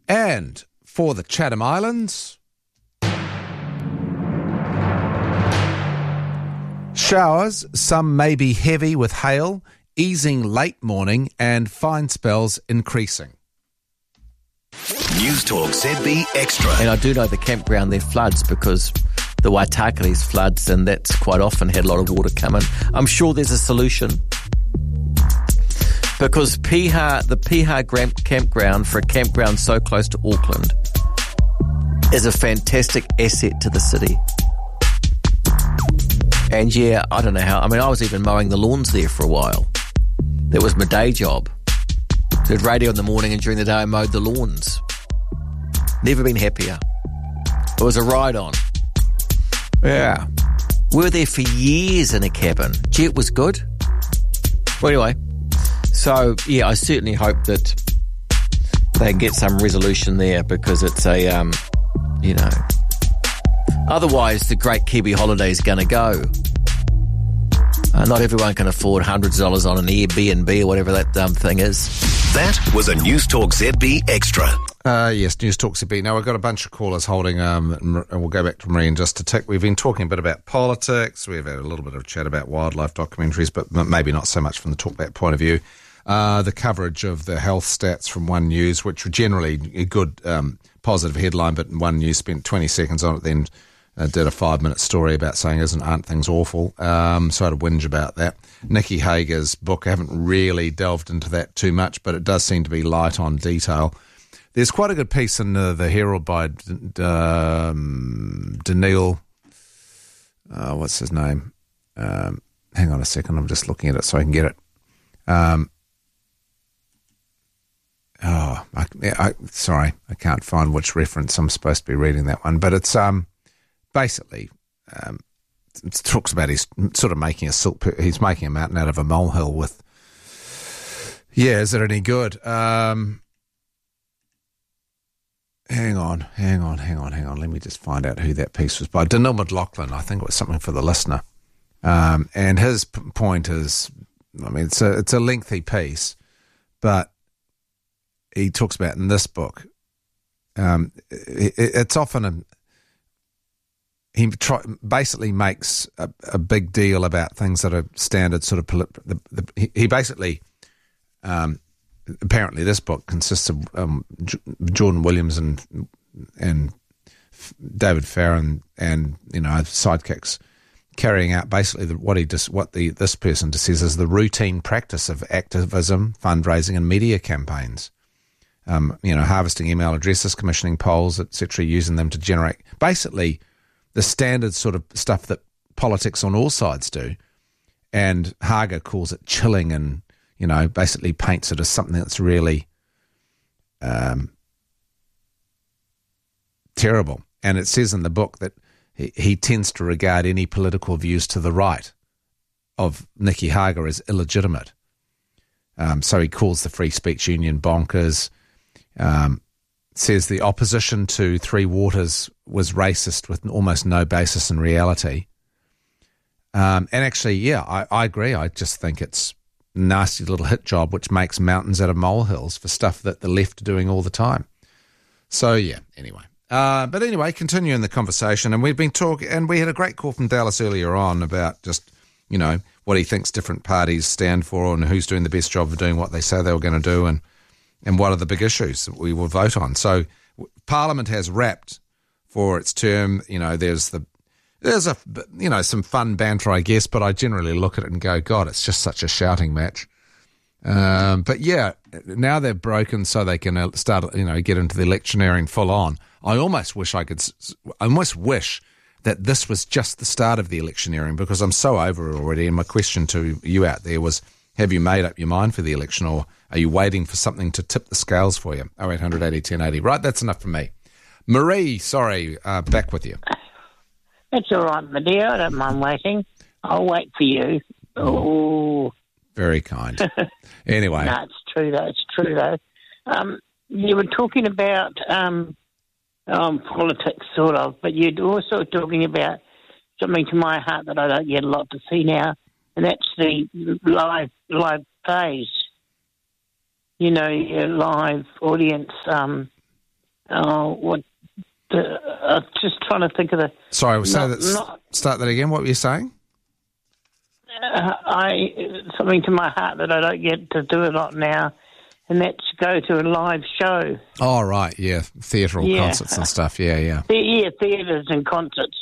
And for the Chatham Islands, showers, some may be heavy with hail, easing late morning and fine spells increasing. News Talk ZB Extra. And I do know the campground there floods because the Waitakere floods, and that's quite often had a lot of water come in. I'm sure there's a solution. Because the Piha campground, for a campground so close to Auckland, is a fantastic asset to the city. And yeah, I don't know how. I mean, I was even mowing the lawns there for a while. That was my day job. Did radio in the morning, and during the day I mowed the lawns. Never been happier. It was a ride on. Yeah. We were there for years in a cabin. Gee, it was good. Well, anyway. So, yeah, I certainly hope that they can get some resolution there because it's a, otherwise the great Kiwi holiday is going to go. Not everyone can afford hundreds of dollars on an Airbnb or whatever that thing is. That was a News Talk ZB Extra. Yes, News Talk ZB. Now, we've got a bunch of callers holding, and we'll go back to Marie in just a tick. We've been talking a bit about politics. We've had a little bit of chat about wildlife documentaries, but maybe not so much from the talkback point of view. The coverage of the health stats from One News, which were generally a good positive headline, but One News spent 20 seconds on it, then did a 5-minute story about saying, aren't things awful? So I had a whinge about that. Nikki Hager's book, I haven't really delved into that too much, but it does seem to be light on detail. There's quite a good piece in the Herald by Daniil, what's his name? Hang on a second, I'm just looking at it so I can get it. Sorry, I can't find which reference I'm supposed to be reading that one, but it's basically it talks about he's sort of making he's making a mountain out of a molehill with. Yeah, is it any good? Hang on. Let me just find out who that piece was by. Daniil McLaughlin, I think it was something for the listener. And his point is, I mean, it's a lengthy piece, but he talks about in this book, it's often he basically makes a big deal about things that are standard sort of he basically apparently this book consists of Jordan Williams and David Farron and sidekicks carrying out basically this person says is the routine practice of activism, fundraising, and media campaigns. Harvesting email addresses, commissioning polls, etc., using them to generate basically the standard sort of stuff that politics on all sides do. And Hager calls it chilling and, basically paints it as something that's really terrible. And it says in the book that he tends to regard any political views to the right of Nikki Hager as illegitimate. So he calls the Free Speech Union bonkers. Says the opposition to Three Waters was racist with almost no basis in reality. And actually, yeah, I agree. I just think it's a nasty little hit job which makes mountains out of molehills for stuff that the left are doing all the time. So, yeah, anyway. But anyway, continuing the conversation, and we've been talking, and we had a great call from Dallas earlier on about just, what he thinks different parties stand for and who's doing the best job of doing what they say they were going to do and what are the big issues that we will vote on. So Parliament has wrapped for its term. There's some fun banter, I guess, but I generally look at it and go, God, it's just such a shouting match. But yeah, now they're broken so they can start, get into the electioneering full on. I almost wish that this was just the start of the electioneering because I'm so over it already. And my question to you out there was, have you made up your mind for the election or are you waiting for something to tip the scales for you? 0800 80 1080. Right, that's enough from me. Marie, sorry, back with you. That's all right, my dear. I don't mind waiting. I'll wait for you. Oh. Very kind. Anyway. No, it's true, though. You were talking about politics, sort of, but you're also talking about something to my heart that I don't get a lot to see now, and that's the live phase. Your live audience I'm just trying to think of the... Sorry, start that again. What were you saying? Something to my heart that I don't get to do a lot now, and that's go to a live show. Oh, right, yeah, theatre or concerts and stuff, yeah. Yeah, theatres and concerts.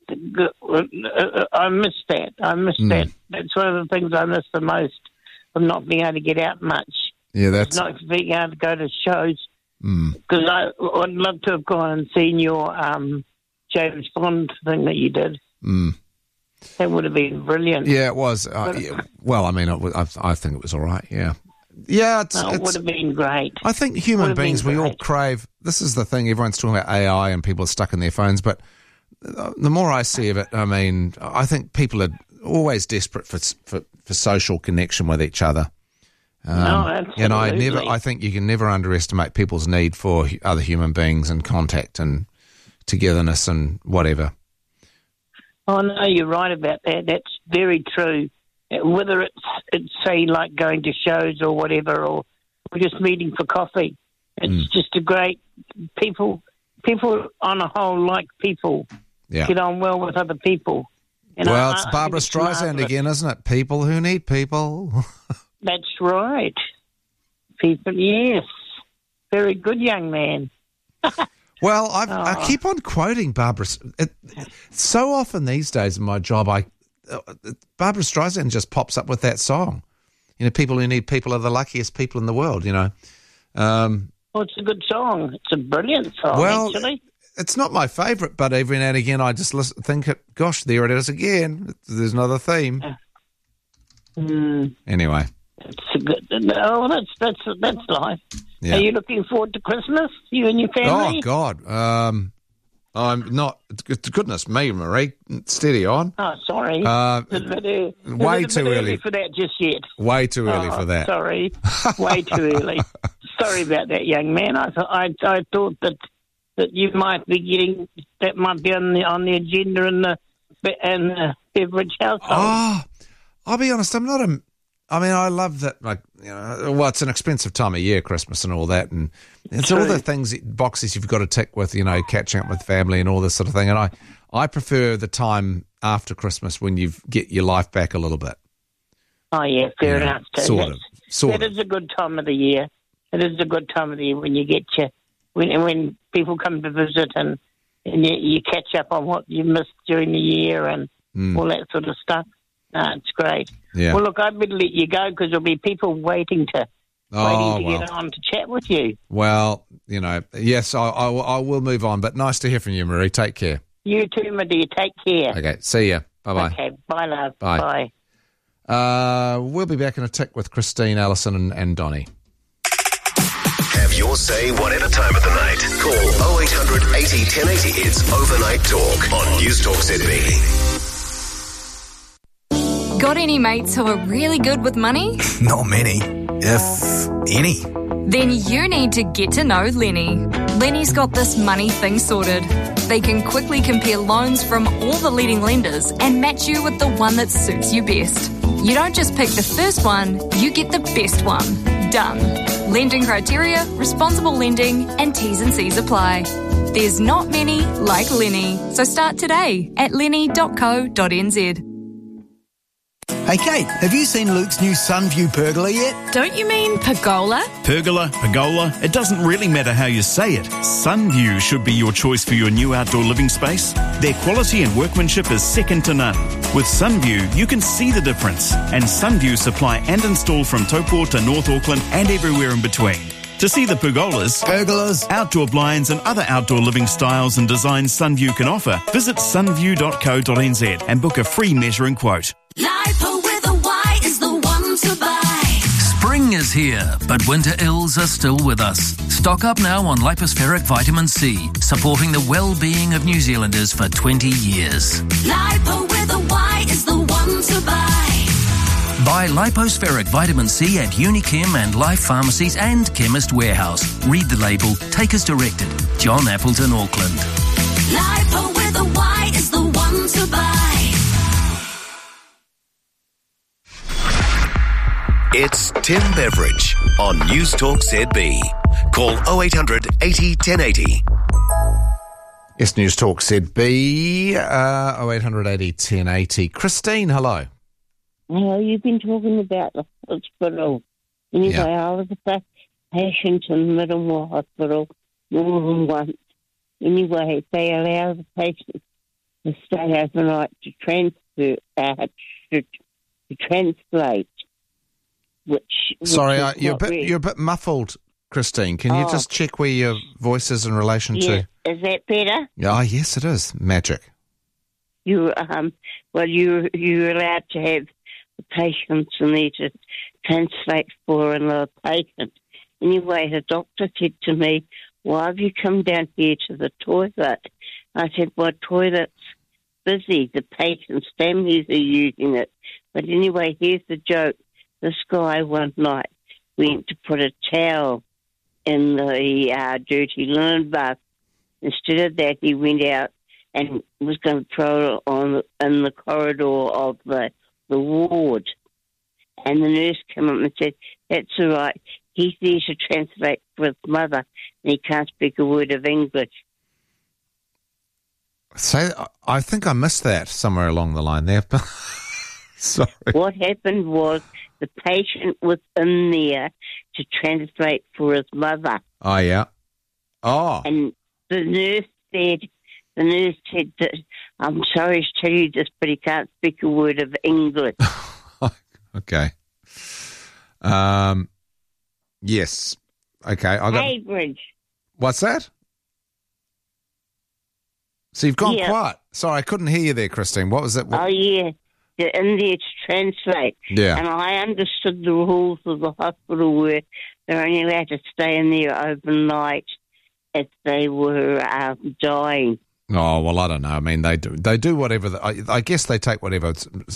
I miss that. That. That's one of the things I miss the most, of not being able to get out much. Yeah, that's... Not being able to go to shows. Because I'd love to have gone and seen your James Bond thing that you did. That would have been brilliant. Yeah, it was. Well, I mean, I think it was all right, yeah. Yeah, it would have been great. I think human beings, we all crave... This is the thing, everyone's talking about AI and people are stuck in their phones, but the more I see of it, I mean, I think people are always desperate for social connection with each other. No, absolutely. And I think you can never underestimate people's need for other human beings and contact and togetherness and whatever. Oh, no, you're right about that. That's very true. Whether it's say, like going to shows or whatever, or just meeting for coffee, it's just a great... People on a whole like people. Yeah. Get on well with other people. And it's Barbara Streisand again, isn't it? People who need people. That's right. People, yes. Very good, young man. Well, I keep on quoting Barbara. So often these days in my job, Barbara Streisand just pops up with that song. You know, people who need people are the luckiest people in the world, you know. Well, it's a good song. It's a brilliant song, actually. It's not my favourite, but every now and again I just think, gosh, there it is again. There's another theme. Anyway. It's a good. Oh, that's life. Yeah. Are you looking forward to Christmas, you and your family? Oh, God. I'm not. Goodness me, Marie. Steady on. Oh, sorry. Way too early for that just yet. Way too early for that. Sorry. Way too early. Sorry about that, young man. I thought that you might be getting, that might be on the agenda in the beverage household. Oh, I'll be honest, I'm not I love that, like, you know, well, it's an expensive time of year, Christmas and all that, and it's all the boxes you've got to tick with, you know, catching up with family and all this sort of thing, and I prefer the time after Christmas when you get your life back a little bit. Oh, yeah, fair enough. Sort of. It is a good time of the year. It is a good time of the year when you get when people come to visit and you catch up on what you missed during the year and all that sort of stuff. No, it's great. Yeah. Well, look, I'd better let you go because there'll be people waiting to get on to chat with you. Well, you know, yes, I will move on, but nice to hear from you, Marie. Take care. You too, my dear. Take care. Okay, see ya. Bye-bye. Okay, bye, love. Bye. We'll be back in a tick with Christine, Allison and Donnie. Have your say whatever time of the night. Call 0800 80 1080. It's Overnight Talk on News Talk ZB. Got any mates who are really good with money? Not many, if any. Then you need to get to know Lenny. Lenny's got this money thing sorted. They can quickly compare loans from all the leading lenders and match you with the one that suits you best. You don't just pick the first one, you get the best one. Done. Lending criteria, responsible lending, and T's and C's apply. There's not many like Lenny. So start today at lenny.co.nz. Hey Kate, have you seen Luke's new Sunview pergola yet? Don't you mean pergola? Pergola, it doesn't really matter how you say it. Sunview should be your choice for your new outdoor living space. Their quality and workmanship is second to none. With Sunview, you can see the difference. And Sunview supply and install from Taupo to North Auckland and everywhere in between. To see the pergolas, outdoor blinds and other outdoor living styles and designs Sunview can offer, visit sunview.co.nz and book a free measuring quote. Lipo with a Y is the one to buy. Spring is here, but winter ills are still with us. Stock up now on Lipospheric Vitamin C, supporting the well-being of New Zealanders for 20 years. Lipo with a Y is the one to buy. Buy Lipospheric Vitamin C at Unichem and Life Pharmacies and Chemist Warehouse. Read the label. Take as directed. John Appleton, Auckland. Lipo with a Y is the one to buy. It's Tim Beveridge on News Talk ZB. Call 0800 80 1080. Yes, News Talk ZB, 0800 80 1080. Christine, hello. Well, you've been talking about the hospital. Anyway, I was a patient in Middlemore Hospital more than once. Anyway, they allow the patient to stay overnight to translate, which Sorry, is you're not a bit muffled, Christine. Can you just check where your voice is in relation to? Is that better? Oh, yes, it is. Magic. You're allowed to have the patients and need to translate for another patient. Anyway, the doctor said to me, "Why have you come down here to the toilet?" I said, "Well, toilet's busy. The patients' families are using it." But anyway, here's the joke. This guy one night went to put a towel in the dirty linen bath. Instead of that, he went out and was going to throw it on in the corridor of the ward. And the nurse came up and said, "That's all right. He's there to translate for his mother, and he can't speak a word of English." I think I missed that somewhere along the line there. Sorry. What happened was the patient was in there to translate for his mother. Oh, yeah. Oh. And the nurse said that, "I'm sorry to tell you this, but he can't speak a word of English." Okay. Yes. Okay. Haybridge. What's that? So you've gone Yeah. quiet. Sorry, I couldn't hear you there, Christine. What was it? Oh, yeah. They're in there to translate. Yeah. And I understood the rules of the hospital where they're only allowed to stay in there overnight if they were dying. Oh, well, I don't know. I mean, they do whatever. I guess they take whatever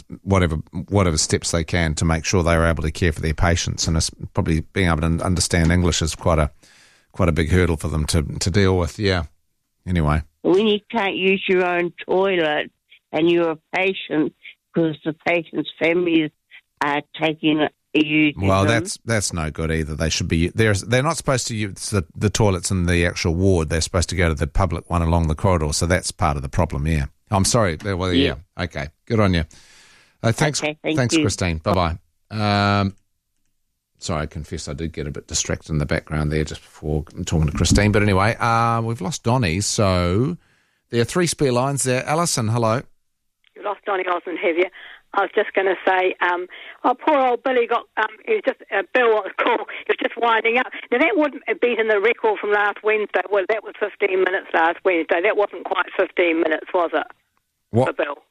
steps they can to make sure they are able to care for their patients, and it's probably being able to understand English is quite a big hurdle for them to deal with. Yeah. Anyway. When you can't use your own toilet and you're a patient because the patient's families are using Well, them. that's no good either. They should be. They're not supposed to use the toilets in the actual ward. They're supposed to go to the public one along the corridor. So that's part of the problem. Yeah. I'm sorry. Well, yeah. Okay. Good on you. Thanks. Okay, thanks, you. Christine. Bye bye. Sorry, I confess I did get a bit distracted in the background there just before talking to Christine. But anyway, we've lost Donnie. So there are 3 spare lines there. Alison, hello. You lost Donnie Osmond, have you? I was just going to say, poor old Billy got, he was just, Bill was cool, he was just winding up. Now, that wouldn't have beaten the record from last Wednesday. Well, that was 15 minutes last Wednesday. That wasn't quite 15 minutes, was it? What? For Bill.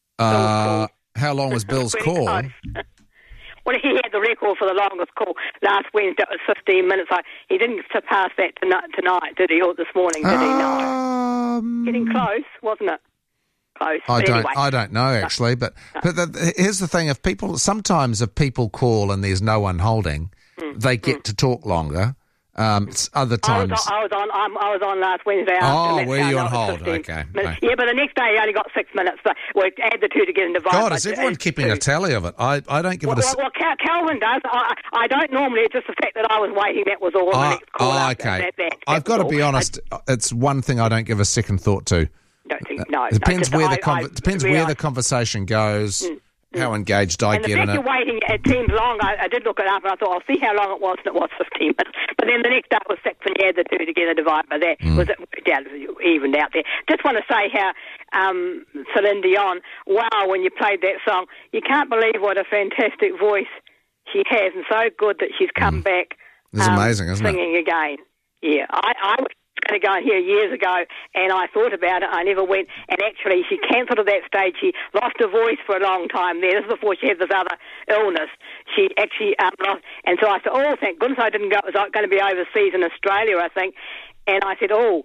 How long was Bill's call? Well, he had the record for the longest call last Wednesday. It was 15 minutes. He didn't surpass that tonight, did he? Or this morning, did he? No. Getting close, wasn't it? Close. I don't know actually, but here's the thing: if people call and there's no one holding, they get to talk longer. Other times, I was on last Wednesday. Oh, were you on hold? Okay. Yeah, but the next day you only got 6 minutes. But we'll add the two together and divide. God, is everyone keeping a tally of it? I don't give it a. Well, Calvin does. I don't normally. It's just the fact that I was waiting. That was all. The next call okay. I've got to be honest. It's one thing I don't give a second thought to. Don't think, no. It depends where the conversation goes. How engaged I get in it. And the fact you're waiting, it seems long. I did look it up and I thought, I'll see how long it was, and it was 15 minutes. But then the next day it was 6 and you add the two together, divide by that. Was it evened out there? Just want to say how Celine Dion, wow, when you played that song, you can't believe what a fantastic voice she has, and so good that she's come back. It's amazing, isn't it? Singing again. Yeah, I was going to go in here years ago, and I thought about it. I never went, and actually she cancelled at that stage. She lost her voice for a long time there. This is before she had this other illness. She actually lost, and so I said, oh, thank goodness I didn't go. It was going to be overseas in Australia, I think. And I said, it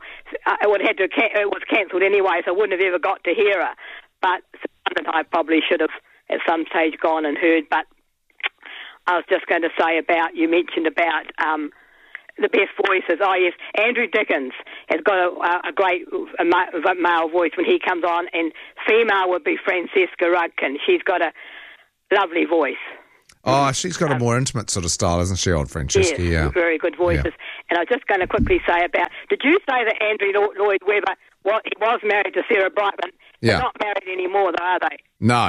was cancelled anyway, so I wouldn't have ever got to hear her. But I probably should have at some stage gone and heard. But I was just going to say about, you mentioned about the best voices. Oh, yes, Andrew Dickens has got a great male voice when he comes on, and female would be Francesca Rudkin. She's got a lovely voice. Oh, she's got a more intimate sort of style, isn't she, old Francesca? Yes, Yeah. very good voices. Yeah. And I was just going to quickly say about, did you say that Andrew Lloyd Webber, he was married to Sarah Brightman? Yeah. They're not married anymore, though, are they? No.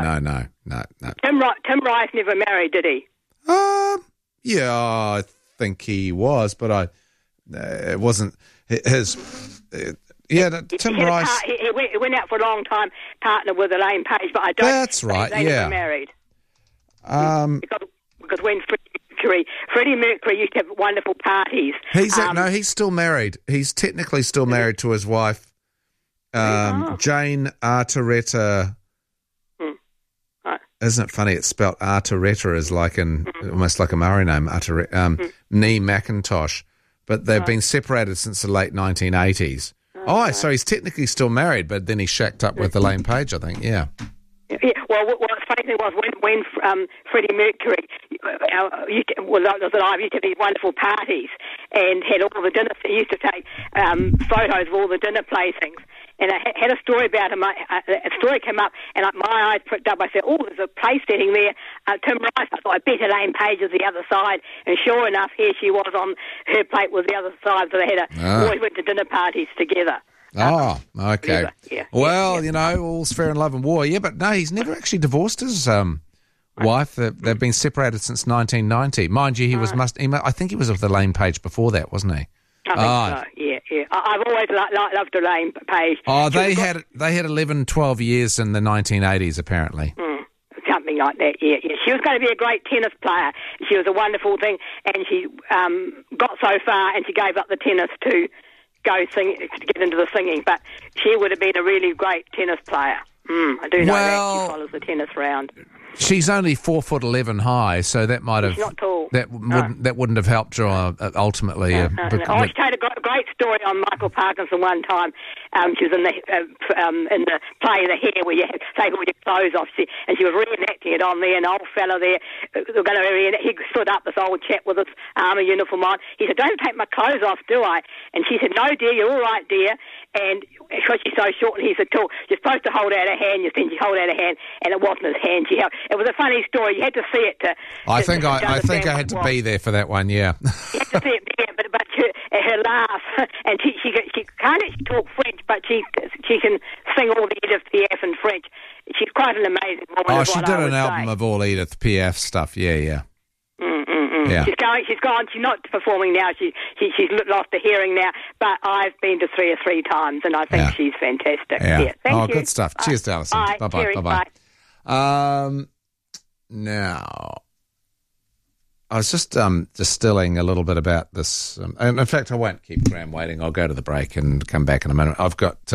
Tim Rice never married, did he? Yeah, I think he was, but it wasn't his. Tim Rice. He went out for a long time, partnered with Elaine Page, but I don't. That's right. They yeah. never married. Because when Freddie Mercury used to have wonderful parties. He's still married. He's technically still married to his wife, Jane Arteretta. Isn't it funny? It's spelled Arteretta is like almost like a Maori name, Nee McIntosh. But they've been separated since the late 1980s. So he's technically still married, but then he shacked up with Elaine Page, I think. Yeah. Yeah, well, the funny thing was when Freddie Mercury was alive, he used to have these wonderful parties and had all the dinners. He used to take photos of all the dinner placings. And I had a story about him. A story came up, and my eyes pricked up. I said, "Oh, there's a place setting there." Tim Rice. I thought, I bet Elaine Page is the other side. And sure enough, here she was on her plate was the other side. So they always went to dinner parties together. Okay. Yeah. Well, all's fair in love and war. Yeah, but no, he's never actually divorced his wife. They've been separated since 1990. Mind you, I think he was with Elaine Page before that, wasn't he? I think so. Yeah. I've always loved Elaine Page. Oh, they had 11, 12 years in the 1980s, apparently. Something like that, yeah. She was going to be a great tennis player. She was a wonderful thing, and she got so far, and she gave up the tennis to go sing, to get into the singing. But she would have been a really great tennis player. I do know that. She follows the tennis round. She's only 4'11" high, so that might have. She's not tall. That wouldn't have helped her ultimately. She told a great story on Michael Parkinson one time. She was in the play The Hair, where you had to take all your clothes off, and she was reenacting it on there. An old fella there, he stood up, this old chap with his army uniform on. He said, "Don't take my clothes off, do I?" And she said, "No, dear, you're all right, dear." And because she's so short and he's so tall, you're supposed to hold out a hand. You think she held out a hand, and it wasn't his hand. She held. It was a funny story. You had to see it to. I think I had to be there for that one. Yeah. You had to see it there, but her laugh, and she can't actually talk French, but she can sing all the Edith Piaf in French. She's quite an amazing woman. Oh, she did an album of all Edith Piaf stuff. Yeah. Yeah. She's gone. She's not performing now. She's lost the hearing now. But I've been to three times, and I think she's fantastic. Yeah. Thank you. Good stuff. Cheers, Dalison. Bye. Now, I was just distilling a little bit about this. And in fact, I won't keep Graham waiting. I'll go to the break and come back in a minute. I've got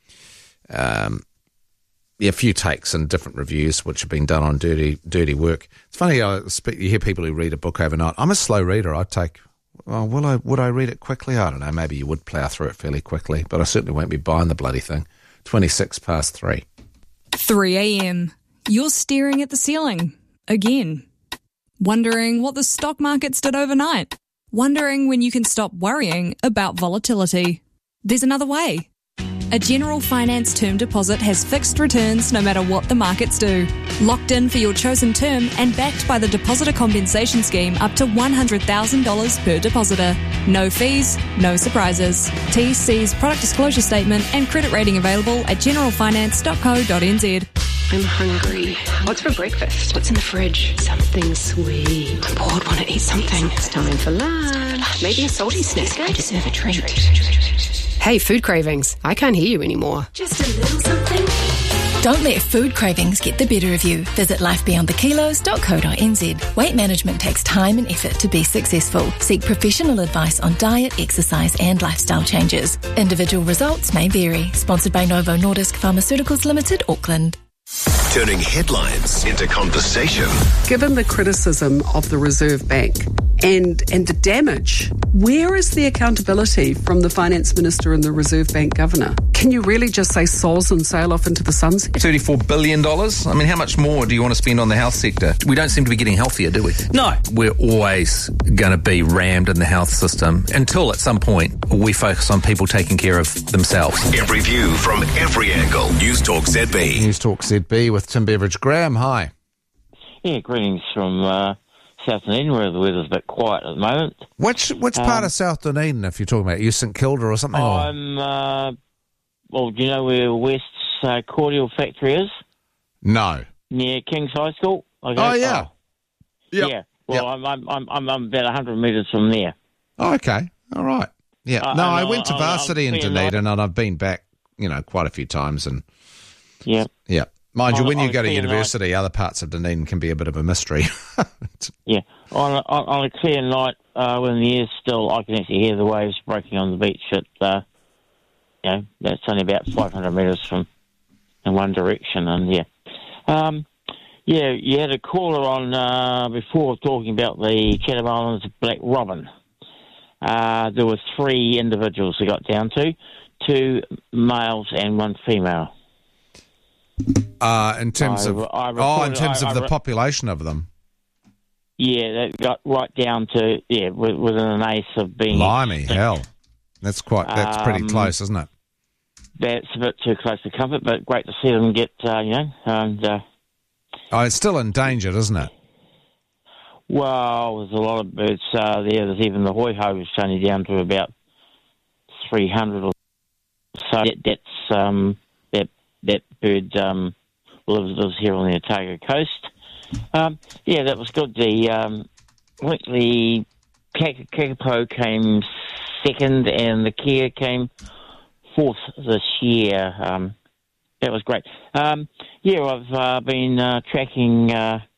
a few takes and different reviews which have been done on dirty work. It's funny, you hear people who read a book overnight. I'm a slow reader. Would I read it quickly? I don't know. Maybe you would plough through it fairly quickly, but I certainly won't be buying the bloody thing. 3:26. 3 a.m. You're staring at the ceiling. Again. Wondering what the stock markets did overnight. Wondering when you can stop worrying about volatility. There's another way. A General Finance term deposit has fixed returns no matter what the markets do. Locked in for your chosen term and backed by the Depositor Compensation Scheme up to $100,000 per depositor. No fees, no surprises. TC's product disclosure statement and credit rating available at generalfinance.co.nz. I'm hungry. What's for breakfast? What's in the fridge? Something sweet. I'm bored, want to eat something. It's time for lunch. Maybe a salty snack. I deserve a treat. Hey, food cravings. I can't hear you anymore. Just a little something. Don't let food cravings get the better of you. Visit lifebeyondthekilos.co.nz. Weight management takes time and effort to be successful. Seek professional advice on diet, exercise and lifestyle changes. Individual results may vary. Sponsored by Novo Nordisk Pharmaceuticals Limited, Auckland. Turning headlines into conversation. Given the criticism of the Reserve Bank and the damage, where is the accountability from the Finance Minister and the Reserve Bank Governor? Can you really just say soz and sail off into the sunset? $34 billion? I mean, how much more do you want to spend on the health sector? We don't seem to be getting healthier, do we? No. We're always going to be rammed in the health system until at some point we focus on people taking care of themselves. Every view from every angle. News Talk ZB. News Talk ZB with Tim Beveridge. Graham, hi. greetings from South Dunedin, where the weather's a bit quiet at the moment. Which part of South Dunedin, if you're talking about? Are you St Kilda or something? I'm, well, do you know where West's cordial factory is? No. Near King's High School? Oh, yeah. Yeah. Well, I'm about 100 metres from there. Oh, okay. All right. Yeah. No, I went to varsity in Dunedin, and I've been back, quite a few times. And yeah. Yeah. Mind you, when you go to university, other parts of Dunedin can be a bit of a mystery. Yeah. On a clear night, when the air's still, I can actually hear the waves breaking on the beach at, that's only about 500 metres from in one direction. And, you had a caller on before talking about the Chatham Islands Black Robin. There were 3 individuals they got down to, 2 males and 1 female. In terms of the population of them. Yeah, that got right down to within an ace of being. Blimey, hell, that's pretty close, isn't it? That's a bit too close to comfort, but great to see them get it's still endangered, isn't it? Well, there's a lot of birds there. There's even the hoi-ho is only down to about 300 or so. That bird lives here on the Otago coast. That was good. The Kakapo came second and the Kia came fourth this year. That was great. I've been tracking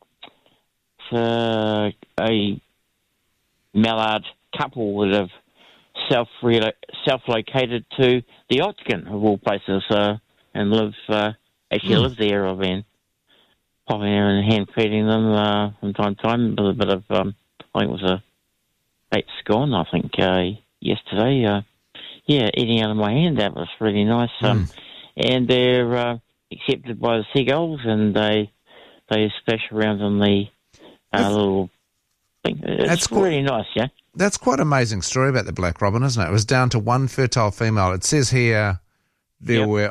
for a mallard couple that have self-located to the Octagon, of all places, and live there. I've been popping in and hand-feeding them from time to time. A bit of, I think it was a bait scone, yesterday. Eating out of my hand. That was really nice. And they're accepted by the seagulls, and they splash around on the little thing. It's really nice, yeah. That's quite an amazing story about the black robin, isn't it? It was down to 1 fertile female. It says here there were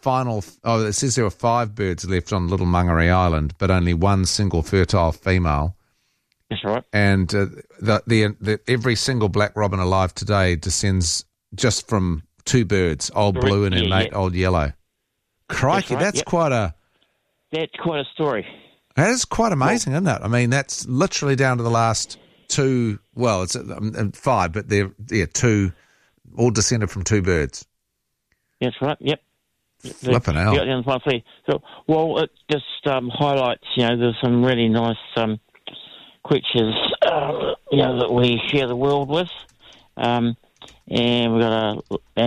5 birds left on Little Mangere Island, but only 1 single fertile female. That's right. And every single black robin alive today descends just from 2 birds, Old Blue and Old Yellow. Crikey, that's quite a story. That is quite amazing, isn't it? I mean, that's literally down to the last 2. Well, it's 5, but they're 2, all descended from 2 birds. That's right. Yep. Flipping hell. Well, it just highlights. There's some really nice creatures. That we share the world with. And we got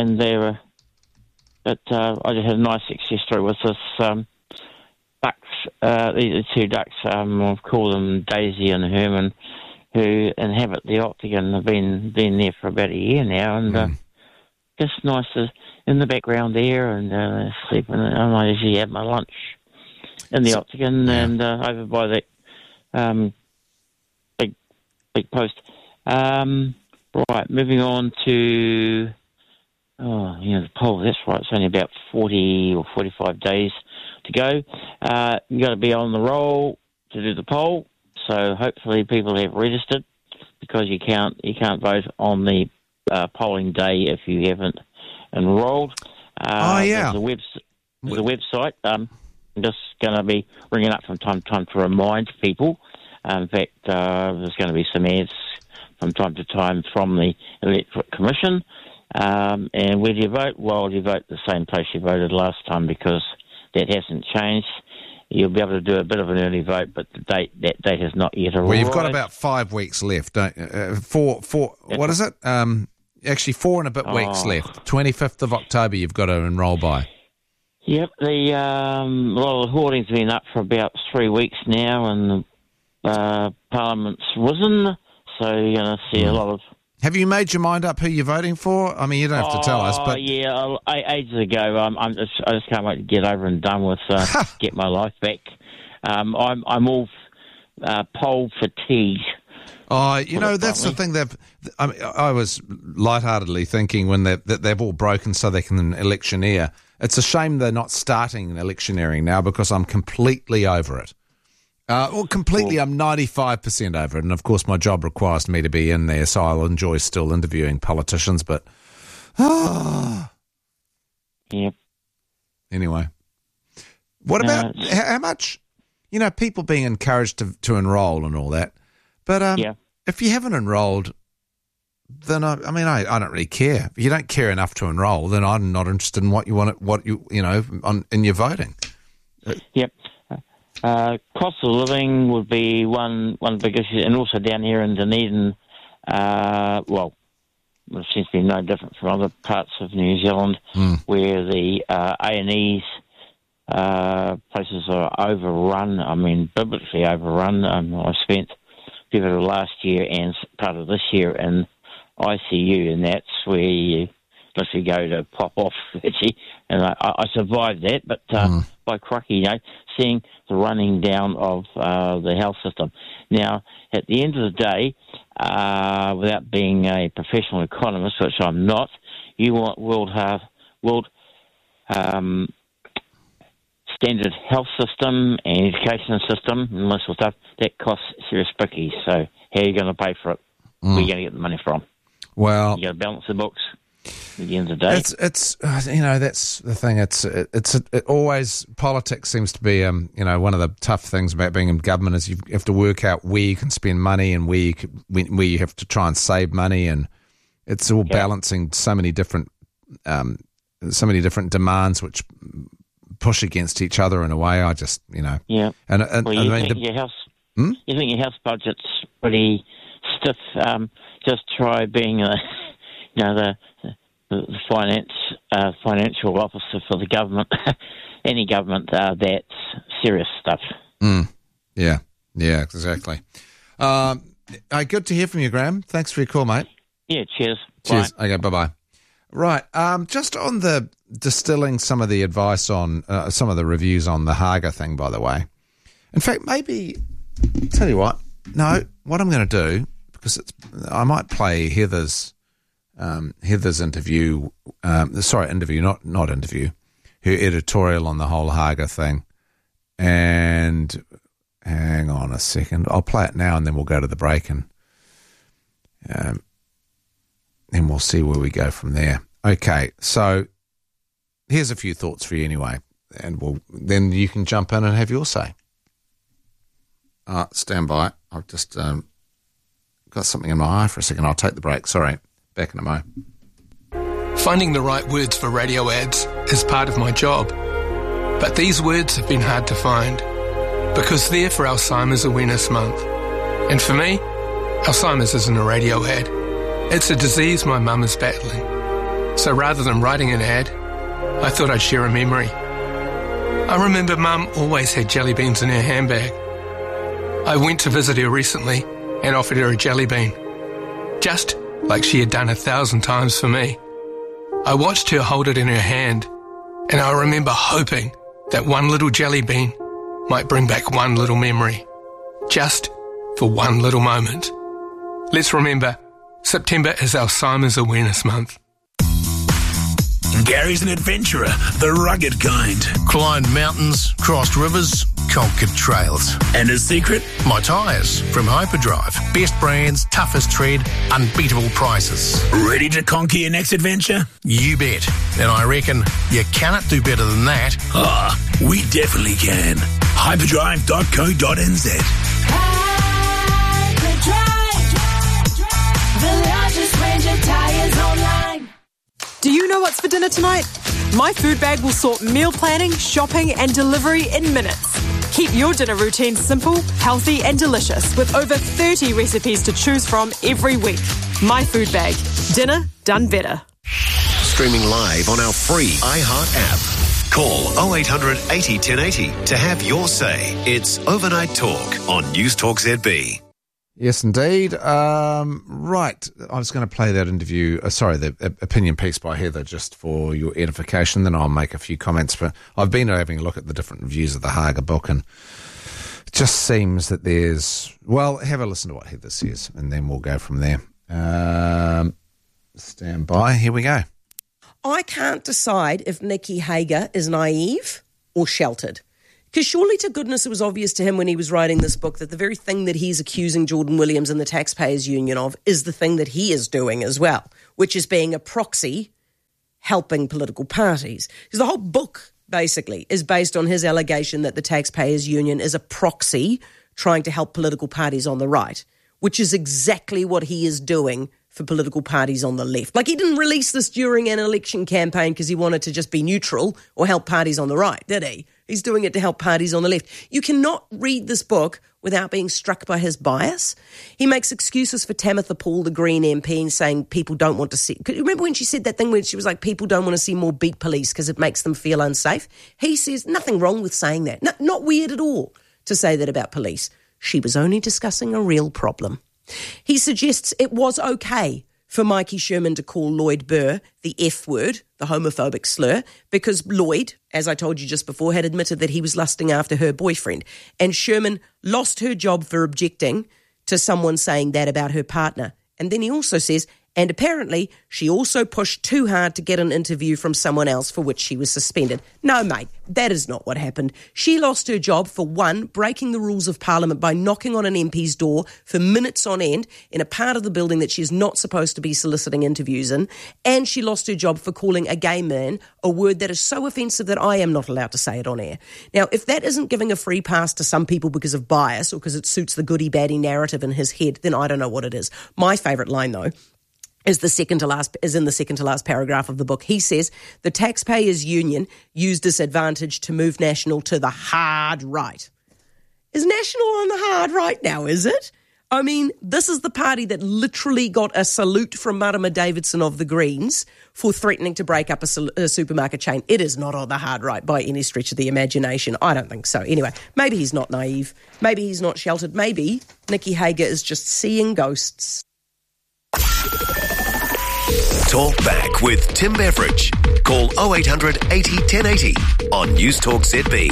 I just had a nice success story with this ducks. These 2 ducks. I've called them Daisy and Herman, who inhabit the Octagon. Have been there for about a year now, and just nice in the background there, and sleeping. And I usually have my lunch in the Octagon and over by that big post. Right, moving on to the poll. That's right. It's only about 40 or 45 days to go. You got to be on the roll to do the poll. So hopefully people have registered, because you can't vote on the polling day if you haven't enrolled. There's a website. I'm just going to be ringing up from time to time to remind people. In fact, there's going to be some ads from time to time from the Electoral Commission. And where do you vote? Well, you vote the same place you voted last time, because that hasn't changed. You'll be able to do a bit of an early vote, but that date has not yet arrived. Well, you've got about 5 weeks left, don't you? What is it? Actually, 4 and a bit weeks left. 25th of October you've got to enrol by. Yep, a lot of the hoarding's been up for about 3 weeks now, and Parliament's risen, so you're going to see a lot of... Have you made your mind up who you're voting for? I mean, you don't have to tell us, but... Yeah, ages ago. I just can't wait to get over and done with, get my life back. I'm all poll fatigue. That's the thing. I was lightheartedly thinking when they've all broken so they can electioneer. It's a shame they're not starting electioneering now, because I'm completely over it. Well, completely. I'm 95% over it. And, of course, my job requires me to be in there, so I'll enjoy still interviewing politicians. But, Yep. Anyway. What about how much, people being encouraged to enrol and all that. But if you haven't enrolled, then I don't really care. If you don't care enough to enrol, then I'm not interested in what you in your voting. Yep. Cost of living would be one big issue, and also down here in Dunedin, it seems to be no different from other parts of New Zealand, where the A&E's places are overrun. I mean, biblically overrun. I spent a bit of last year and part of this year in ICU, and that's where you literally go to pop off, actually. And I survived that, but by crikey, seeing the running down of the health system. Now, at the end of the day, without being a professional economist, which I'm not, you want world standard health system and education system and this sort of stuff, that costs serious bickies. So how are you going to pay for it? Where are you going to get the money from? Well, you got to balance the books at the end of the day. It's that's the thing. It always, politics seems to be one of the tough things about being in government is you have to work out where you can spend money and where you have to try and save money, and it's all balancing so many different demands which push against each other in a way. I just Yeah. And you think your house budget's pretty stiff. Just try being the financial officer for the government, any government. That's serious stuff. Yeah, exactly. Good to hear from you, Graham. Thanks for your call, mate. Yeah, cheers. Cheers. Bye. Okay, bye-bye. Right, just on the distilling some of the advice on some of the reviews on the Haga thing, by the way. In fact, maybe, tell you what, no, what I'm going to do, because I might play Heather's interview, not interview, her editorial on the whole Haga thing. And hang on a second, I'll play it now and then we'll go to the break and then we'll see where we go from there. Okay, so here's a few thoughts for you anyway, and then you can jump in and have your say. Stand by. I've just got something in my eye for a second. I'll take the break. Sorry. Back in a mo. Finding the right words for radio ads is part of my job. But these words have been hard to find because they're for Alzheimer's Awareness Month. And for me, Alzheimer's isn't a radio ad. It's a disease my mum is battling. So rather than writing an ad, I thought I'd share a memory. I remember Mum always had jelly beans in her handbag. I went to visit her recently and offered her a jelly bean, just like she had done 1,000 times for me. I watched her hold it in her hand, and I remember hoping that one little jelly bean might bring back one little memory, just for one little moment. Let's remember, September is Alzheimer's Awareness Month. Gary's an adventurer, the rugged kind. Climbed mountains, crossed rivers, conquered trails. And his secret? My tyres from Hyperdrive. Best brands, toughest tread, unbeatable prices. Ready to conquer your next adventure? You bet. And I reckon you cannot do better than that. We definitely can. Hyperdrive.co.nz. Hyperdrive, the largest range of tyres online. Do you know what's for dinner tonight? My food bag will sort meal planning, shopping and delivery in minutes. Keep your dinner routine simple, healthy and delicious with over 30 recipes to choose from every week. My food bag. Dinner done better. Streaming live on our free iHeart app. Call 0800 80 1080 to have your say. It's Overnight Talk on News Talk ZB. Yes, indeed. Right. I was going to play that interview, the opinion piece by Heather just for your edification. Then I'll make a few comments. But I've been having a look at the different reviews of the Haga book, and it just seems that have a listen to what Heather says, and then we'll go from there. Stand by. Here we go. I can't decide if Nikki Hager is naive or sheltered. Because surely to goodness it was obvious to him when he was writing this book that the very thing that he's accusing Jordan Williams and the Taxpayers Union of is the thing that he is doing as well, which is being a proxy helping political parties. Because the whole book, basically, is based on his allegation that the Taxpayers Union is a proxy trying to help political parties on the right, which is exactly what he is doing for political parties on the left. Like, he didn't release this during an election campaign because he wanted to just be neutral or help parties on the right, did he? He's doing it to help parties on the left. You cannot read this book without being struck by his bias. He makes excuses for Tamitha Paul, the Green MP, and saying people don't want to see... Remember when she said that thing where she was like, people don't want to see more beat police because it makes them feel unsafe? He says nothing wrong with saying that. No, not weird at all to say that about police. She was only discussing a real problem. He suggests it was okay for Mikey Sherman to call Lloyd Burr the F word, the homophobic slur, because Lloyd, as I told you just before, had admitted that he was lusting after her boyfriend. And Sherman lost her job for objecting to someone saying that about her partner. And then he also says, and apparently she also pushed too hard to get an interview from someone else for which she was suspended. No, mate, that is not what happened. She lost her job for, one, breaking the rules of Parliament by knocking on an MP's door for minutes on end in a part of the building that she's not supposed to be soliciting interviews in, and she lost her job for calling a gay man a word that is so offensive that I am not allowed to say it on air. Now, if that isn't giving a free pass to some people because of bias or because it suits the goody-baddie narrative in his head, then I don't know what it is. My favourite line, though, is in the second to last paragraph of the book. He says, the Taxpayers Union used this advantage to move National to the hard right. Is National on the hard right now, is it? I mean, this is the party that literally got a salute from Marama Davidson of the Greens for threatening to break up a supermarket chain. It is not on the hard right by any stretch of the imagination. I don't think so. Anyway, maybe he's not naive. Maybe he's not sheltered. Maybe Nikki Hager is just seeing ghosts. Talk back with Tim Beveridge. Call 0800 80 1080 on News Talk ZB.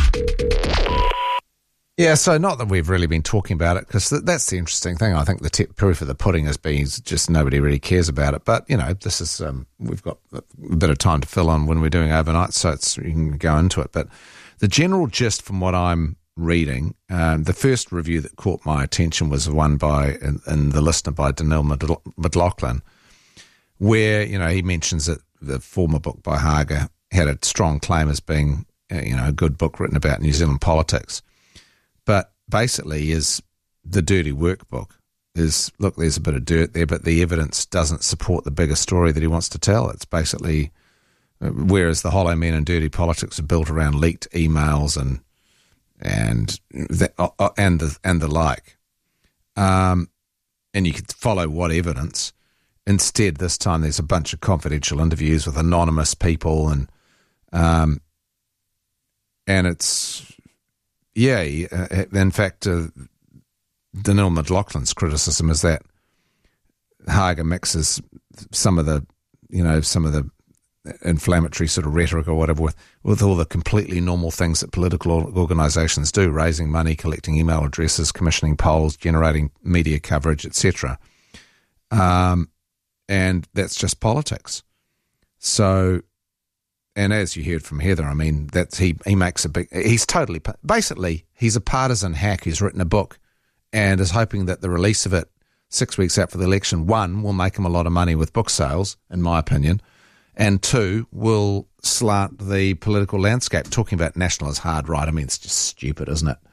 Yeah, so not that we've really been talking about it, because that's the interesting thing. I think the proof of the pudding has been just nobody really cares about it. But, you know, this is we've got a bit of time to fill on when we're doing overnight, so you can go into it. But the general gist from what I'm reading, the first review that caught my attention was one in The Listener by Daniel McLaughlin, where, you know, he mentions that the former book by Hager had a strong claim as being, you know, a good book written about New Zealand politics. But basically is the dirty work book is, look, there's a bit of dirt there, but the evidence doesn't support the bigger story that he wants to tell. It's basically, whereas the Hollow Men and Dirty Politics are built around leaked emails and the like. And you could follow what evidence. Instead, this time there's a bunch of confidential interviews with anonymous people, and it's, yeah. In fact, Daniel McLaughlin's criticism is that Hager mixes some of the inflammatory sort of rhetoric or whatever with all the completely normal things that political organisations do: raising money, collecting email addresses, commissioning polls, generating media coverage, etc. And that's just politics. So, and as you heard from Heather, I mean, he makes he's totally, basically, he's a partisan hack who's written a book and is hoping that the release of it 6 weeks out for the election, one, will make him a lot of money with book sales, in my opinion, and two, will slant the political landscape. Talking about National as hard right, I mean, it's just stupid, isn't it?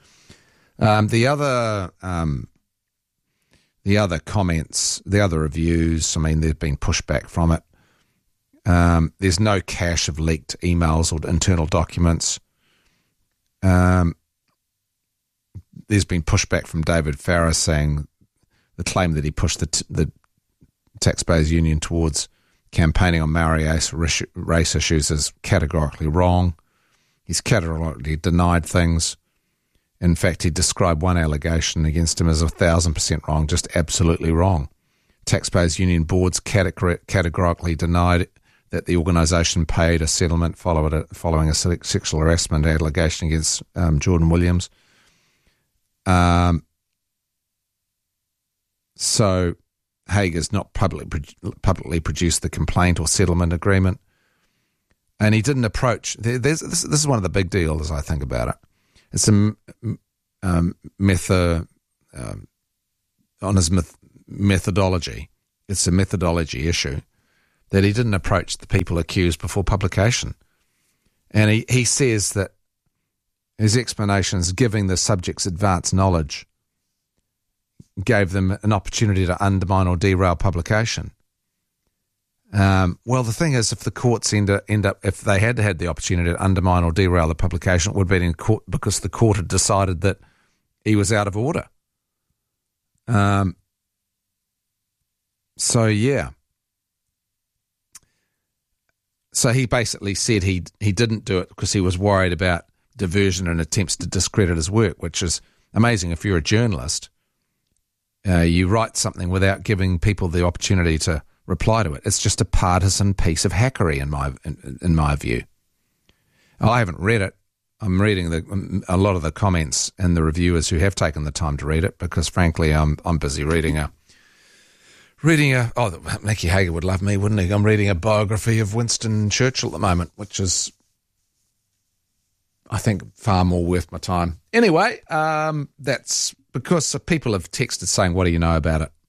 The other comments, the other reviews, I mean, there's been pushback from it. There's no cache of leaked emails or internal documents. There's been pushback from David Farrar saying the claim that he pushed the Taxpayers Union towards campaigning on Maori race issues is categorically wrong. He's categorically denied things. In fact, he described one allegation against him as 1,000% wrong, just absolutely wrong. Taxpayers Union boards categorically denied that the organisation paid a settlement following a sexual harassment allegation against Jordan Williams. So Hager's not publicly produced the complaint or settlement agreement, and he didn't approach. This is one of the big deals, I think, about it. It's a methodology. It's a methodology issue that he didn't approach the people accused before publication. And he says that his explanations, giving the subjects advanced knowledge, gave them an opportunity to undermine or derail publication. Well, the thing is, if the courts end up, if they had had the opportunity to undermine or derail the publication, it would have been in court because the court had decided that he was out of order. So he basically said he didn't do it because he was worried about diversion and attempts to discredit his work, which is amazing. If you're a journalist, you write something without giving people the opportunity to reply to it. It's just a partisan piece of hackery in my view. I haven't read it. I'm reading a lot of the comments and the reviewers who have taken the time to read it because, frankly, I'm busy reading a. Nicky Hager would love me, wouldn't he? I'm reading a biography of Winston Churchill at the moment, which is, I think, far more worth my time. Anyway, that's because people have texted saying, "What do you know about it?"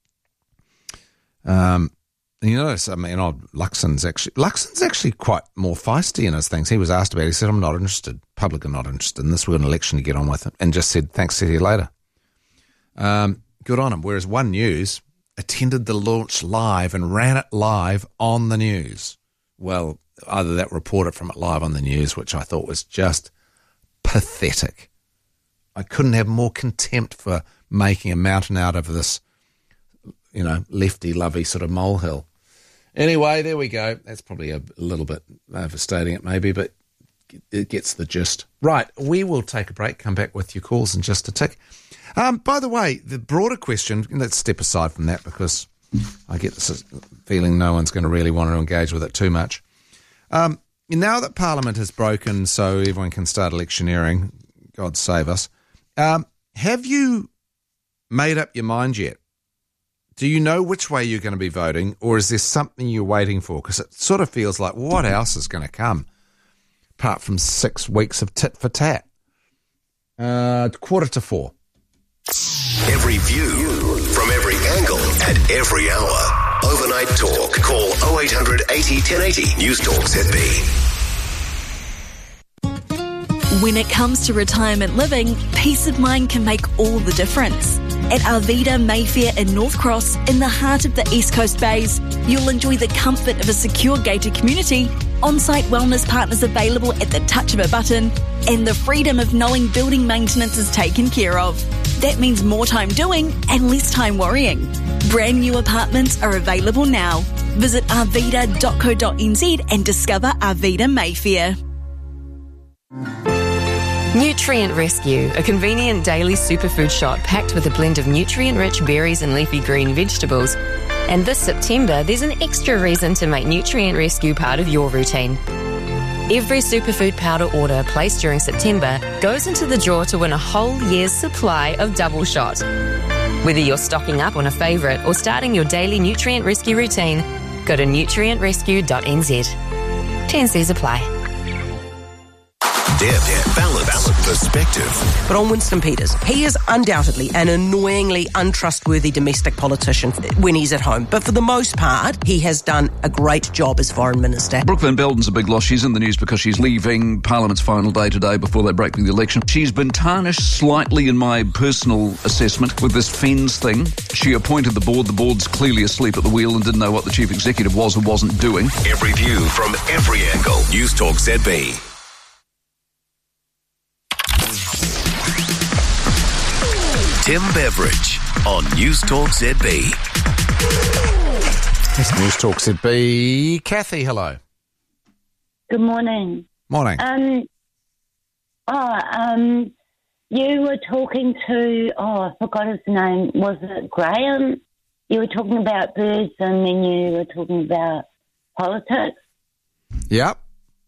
You notice, Luxon's actually quite more feisty in his things. He was asked about it. He said, "I'm not interested. Public are not interested in this. We've got an election to get on with," and just said, "Thanks, see you later." Good on him. Whereas One News attended the launch live and ran it live on the news. Well, either that reported from it live on the news, which I thought was just pathetic. I couldn't have more contempt for making a mountain out of this, lefty-lovey sort of molehill. Anyway, there we go. That's probably a little bit overstating it maybe, but it gets the gist. Right, we will take a break, come back with your calls in just a tick. By the way, the broader question, let's step aside from that because I get this feeling no one's going to really want to engage with it too much. Now that Parliament has broken so everyone can start electioneering, God save us, have you made up your mind yet? Do you know which way you're going to be voting, or is there something you're waiting for? Because it sort of feels like, what else is going to come apart from 6 weeks of tit for tat? 3:45. Every view from every angle at every hour. Overnight Talk. Call 0800 80 1080. News Talk ZB. When it comes to retirement living, peace of mind can make all the difference. At Arvida Mayfair in North Cross, in the heart of the East Coast Bays, you'll enjoy the comfort of a secure gated community, on-site wellness partners available at the touch of a button, and the freedom of knowing building maintenance is taken care of. That means more time doing and less time worrying. Brand new apartments are available now. Visit arvida.co.nz and discover Arvida Mayfair. Nutrient Rescue, a convenient daily superfood shot packed with a blend of nutrient-rich berries and leafy green vegetables. And this September, there's an extra reason to make Nutrient Rescue part of your routine. Every superfood powder order placed during September goes into the draw to win a whole year's supply of Double Shot. Whether you're stocking up on a favourite or starting your daily Nutrient Rescue routine, go to nutrientrescue.nz. T&Cs apply. Depth, balance, perspective. But on Winston Peters, he is undoubtedly an annoyingly untrustworthy domestic politician when he's at home. But for the most part, he has done a great job as Foreign Minister. Brooke Van Belden's a big loss. She's in the news because she's leaving Parliament's final day today before they break the election. She's been tarnished slightly in my personal assessment with this FENS thing. She appointed the board. The board's clearly asleep at the wheel and didn't know what the chief executive was or wasn't doing. Every view from every angle. News Talk ZB. Tim Beveridge on News Talk ZB. It's News Talk ZB. Kathy, hello. Good morning. Morning. You were talking to, I forgot his name. Was it Graham? You were talking about birds and then you were talking about politics. Yep.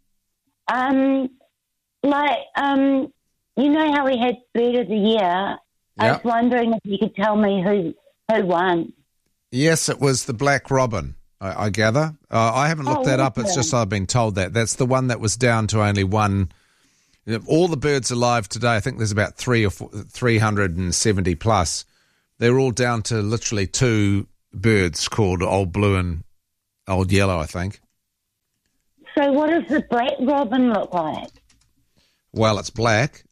You know how we had Bird of the Year? I was wondering if you could tell me who won. Yes, it was the Black Robin, I gather. I haven't looked that up. It's just I've been told that. That's the one that was down to only one all the birds alive today, I think there's about 370 plus. They're all down to literally 2 birds called Old Blue and Old Yellow, I think. So what does the black robin look like? Well, it's black.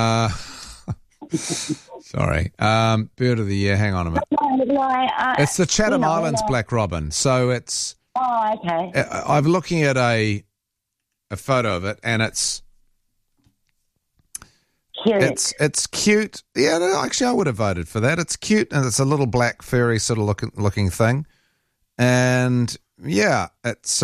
Sorry. Bird of the year, hang on a minute. It's the Chatham Islands black robin. So it's... Oh, okay. I'm looking at a photo of it, and it's... Cute. It's cute. Yeah, no, actually, I would have voted for that. It's cute, and it's a little black furry sort of looking thing. And, yeah, it's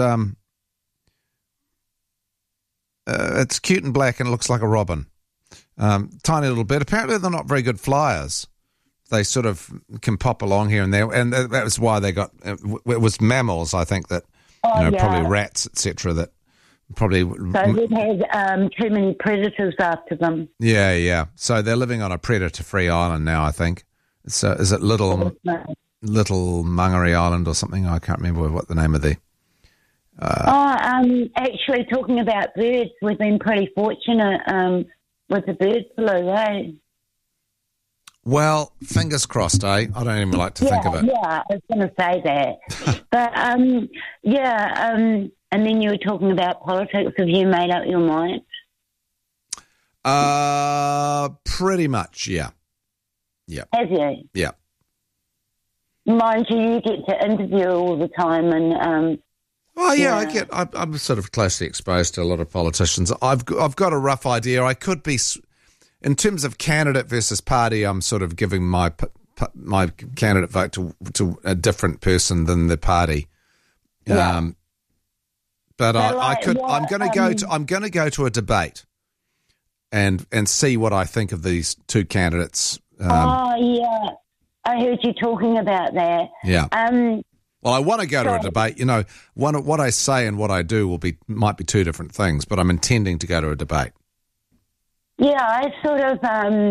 cute and black, and it looks like a robin. Tiny little bit. Apparently, they're not very good flyers. They sort of can pop along here and there, and that was why they got. It was mammals, I think, that probably rats, etc. That probably. So they've had too many predators after them. Yeah. So they're living on a predator-free island now, I think. So is it Little Mangere Island or something? I can't remember what the name of the. Actually, talking about birds, we've been pretty fortunate with the bird flu, eh? Well, fingers crossed, eh? I don't even like to think of it. Yeah, I was going to say that. But, and then you were talking about politics. Have you made up your mind? Pretty much, yeah. Yeah. Have you? Yeah. Mind you get to interview all the time and... I'm sort of closely exposed to a lot of politicians. I've got a rough idea. I could be... In terms of candidate versus party, I'm sort of giving my candidate vote to a different person than the party. Yeah. But I'm going to go to a debate and see what I think of these 2 candidates. I heard you talking about that. Yeah. Well, I want to go to a debate. You know, what I say and what I do might be 2 different things, but I'm intending to go to a debate. Yeah, I sort of,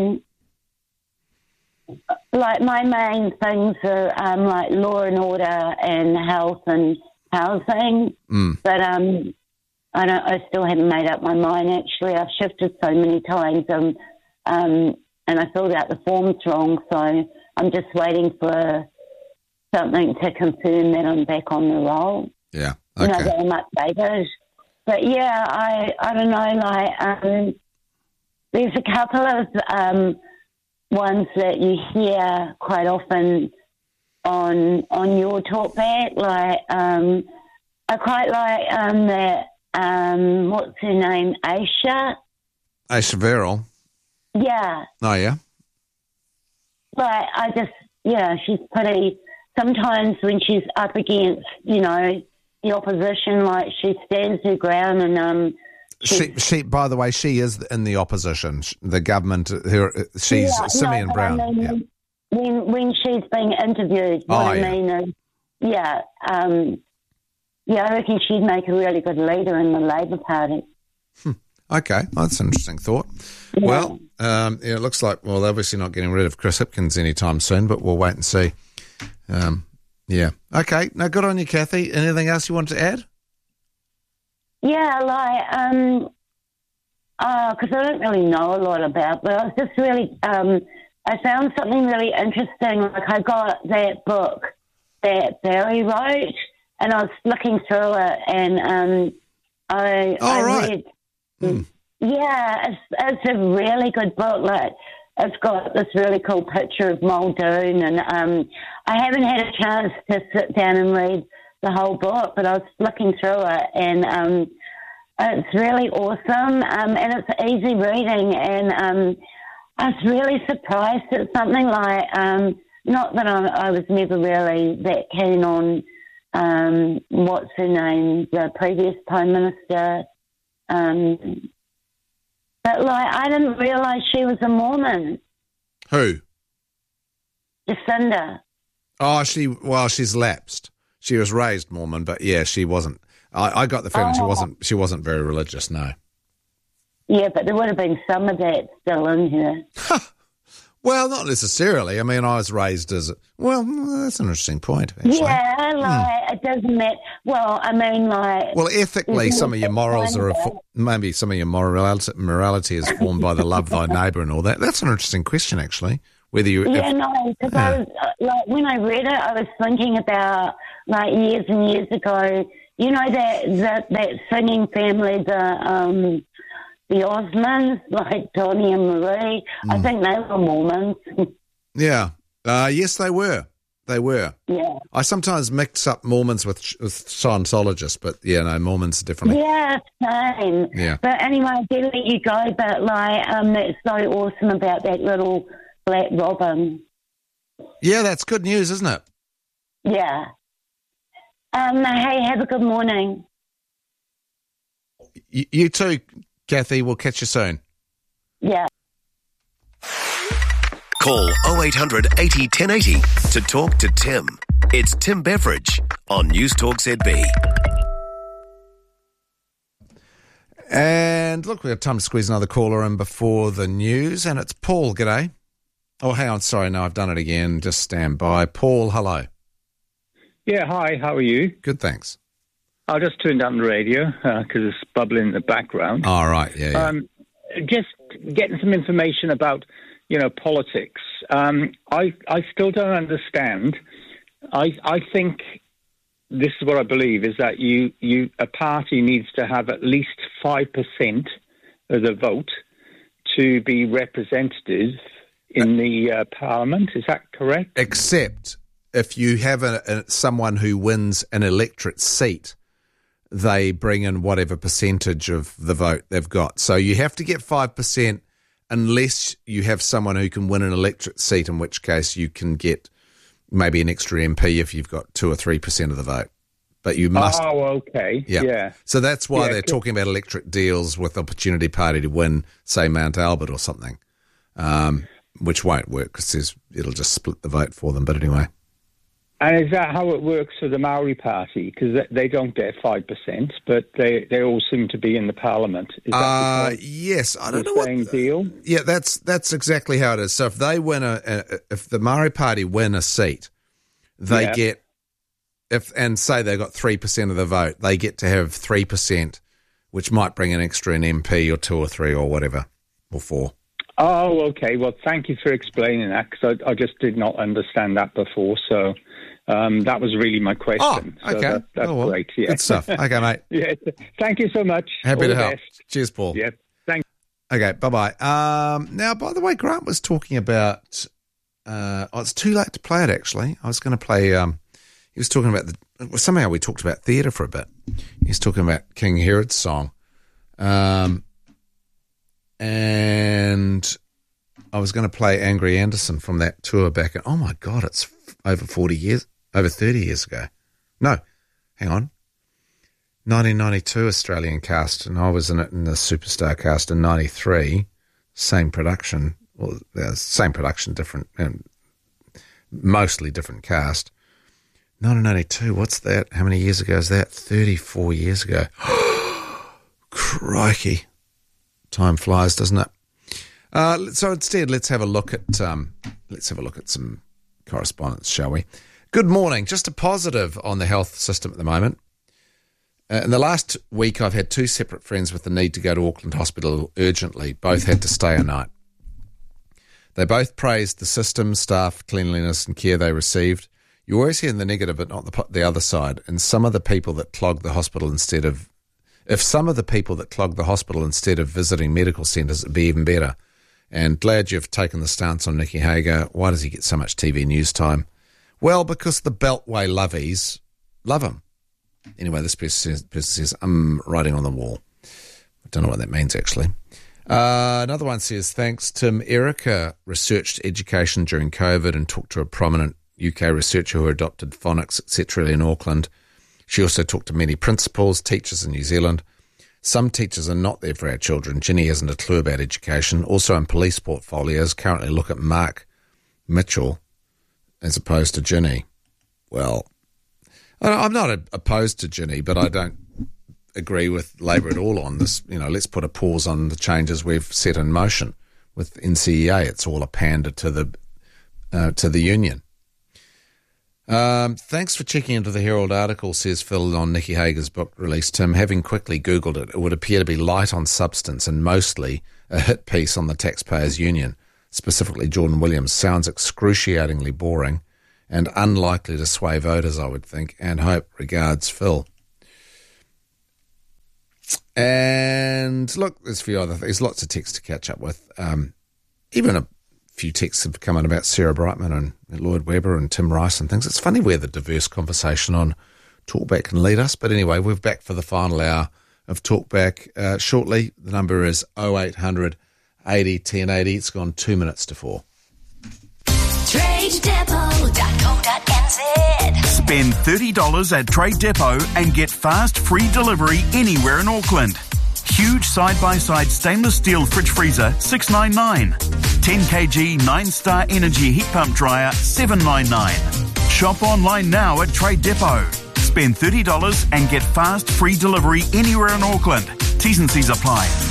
like my main things are like law and order and health and housing. But I still haven't made up my mind, actually. I've shifted so many times and I filled out the forms wrong, so I'm just waiting for something to confirm that I'm back on the roll. Yeah, okay. You know, that I'm updated. But, yeah, I don't know, like... there's a couple of ones that you hear quite often on your talkback. Like I quite like that. What's her name? Aisha Verrill. Yeah. Oh yeah. But she's pretty. Sometimes when she's up against, the opposition, like she stands her ground and She, by the way, she is in the opposition. The government, she's Simeon Brown. When she's being interviewed, I reckon she'd make a really good leader in the Labor Party. Okay, that's an interesting thought. Yeah. Well, it looks like, they're obviously not getting rid of Chris Hipkins anytime soon, but we'll wait and see. Okay, now good on you, Kathy. Anything else you want to add? Yeah, because I don't really know a lot about, but I was just really, I found something really interesting. Like I got that book that Barry wrote, and I was looking through it, and I read. Yeah, it's a really good book. Like it's got this really cool picture of Muldoon, and I haven't had a chance to sit down and read the whole book, but I was looking through it, and it's really awesome, and it's easy reading, and I was really surprised at something like, not that I was never really that keen on, what's her name, the previous Prime Minister, but like I didn't realise she was a Mormon. Who? Jacinda. Oh, she's lapsed. She was raised Mormon, but yeah, she wasn't. I got the feeling she wasn't very religious. No. Yeah, but there would have been some of that still in her. Well, not necessarily. I mean, I was raised as well. That's an interesting point. Actually. Yeah, it doesn't matter. Well, I mean, like. Well, ethically, some of your morals are maybe some of your morality is formed by the love thy neighbour and all that. That's an interesting question, actually. Whether you because I was like when I read it, I was thinking about like years and years ago. You know that singing family, the Osmonds, like Tony and Marie. I think they were Mormons. Yeah. Yes, they were. They were. Yeah. I sometimes mix up Mormons with Scientologists, but yeah, no, Mormons are different. Yeah, same. Yeah. But anyway, I do let you go. But like, that's so awesome about that little black robin. Yeah, that's good news, isn't it? Yeah. Hey, have a good morning. You too, Kathy. We'll catch you soon. Yeah. Call 0800 80 1080 to talk to Tim. It's Tim Beveridge on News Talk ZB. And look, we have time to squeeze another caller in before the news, and it's Paul. G'day. Oh, hang on. Sorry, no, I've done it again. Just stand by. Paul, hello. Yeah, hi. How are you? Good, thanks. I just turned on the radio because it's bubbling in the background. All right, yeah. Just getting some information about, politics. I still don't understand. I think this is what I believe is that a party needs to have at least 5% of the vote to be representative in the parliament. Is that correct? Except if you have someone who wins an electorate seat, they bring in whatever percentage of the vote they've got. So you have to get 5% unless you have someone who can win an electorate seat, in which case you can get maybe an extra MP if you've got 2 or 3% of the vote. But you must. Oh, okay. Yeah. So that's why they're talking about electorate deals with Opportunity Party to win, say, Mount Albert or something, which won't work because it'll just split the vote for them. But anyway. And is that how it works for the Maori Party? Because they don't get 5%, but they all seem to be in the Parliament. Is that yes, I don't know what deal. Yeah, that's exactly how it is. So if they win if the Maori Party win a seat, they get and say they got 3% of the vote, they get to have 3%, which might bring an extra an MP or 2 or 3 or whatever or 4. Oh, okay. Well, thank you for explaining that because I just did not understand that before. So. That was really my question. Oh, okay. So that's great. Yeah. Good stuff. Okay, mate. Yeah. Thank you so much. Happy All to the help. best. Cheers, Paul. Yeah. Thanks. Okay, bye-bye. Now, by the way, Grant was talking about... it's too late to play it, actually. I was going to play... he was talking about... somehow we talked about theatre for a bit. He's talking about King Herod's song. And I was going to play Angry Anderson from that tour back... oh, my God, it's over 40 years... over 30 years ago. No, hang on. 1992 Australian cast, and I was in it in the Superstar cast in 93. Same production. Well, same production, different, mostly different cast. 1992, what's that? How many years ago is that? 34 years ago. Crikey. Time flies, doesn't it? So instead, let's have a look at some correspondence, shall we? Good morning. Just a positive on the health system at the moment. In the last week, I've had 2 separate friends with the need to go to Auckland Hospital urgently. Both had to stay a night. They both praised the system, staff, cleanliness and care they received. You always hear the negative, but not the other side. And some of the people that clogged the hospital instead of visiting medical centres, it'd be even better. And glad you've taken the stance on Nicky Hager. Why does he get so much TV news time? Well, because the Beltway lovies love him. Anyway, this person says, I'm writing on the wall. I don't know what that means, actually. Another one says, thanks, Tim. Erica researched education during COVID and talked to a prominent UK researcher who adopted phonics, etc. in Auckland. She also talked to many principals, teachers in New Zealand. Some teachers are not there for our children. Ginny hasn't a clue about education. Also in police portfolios, currently look at Mark Mitchell as opposed to Ginny. Well, I'm not opposed to Ginny, but I don't agree with Labor at all on this. Let's put a pause on the changes we've set in motion with NCEA. It's all a pander to the union. Thanks for checking into the Herald article, says Phil, on Nikki Hager's book release. Tim, having quickly Googled it, it would appear to be light on substance and mostly a hit piece on the taxpayers' union, specifically Jordan Williams. Sounds excruciatingly boring and unlikely to sway voters, I would think, and hope. Regards, Phil. And look, there's a few other things, lots of texts to catch up with. Even a few texts have come in about Sarah Brightman and Lloyd Webber and Tim Rice and things. It's funny where the diverse conversation on Talkback can lead us. But anyway, we're back for the final hour of Talkback shortly. The number is 0800 80 1080. It's gone 2 minutes to 4. TradeDepot.co.nz. Spend $30 at Trade Depot and get fast free delivery anywhere in Auckland. Huge side-by-side stainless steel fridge freezer, $699. 10 kg 9-star energy heat pump dryer, $799. Shop online now at Trade Depot. Spend $30 and get fast free delivery anywhere in Auckland. T's and C's apply.